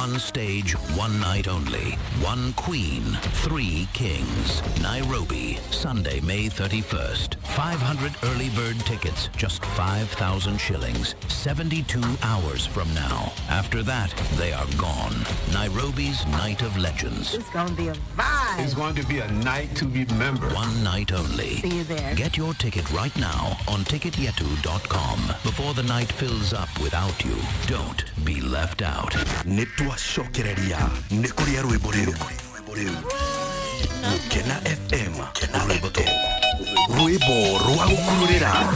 One stage, one night only. One queen, three kings. Nairobi, Sunday, May 31st. 500 early bird tickets, just 5,000 shillings. 72 hours from now. After that, they are gone. Nairobi's Night of Legends. It's going to be a vibe. It's going to be a night to remember. One night only. See you there. Get your ticket right now on ticketyetu.com before the night fills up without you. Don't be left out. Nitwashokereria nikuria rwimbo riu Mukena FM rwimbo rwa gukururira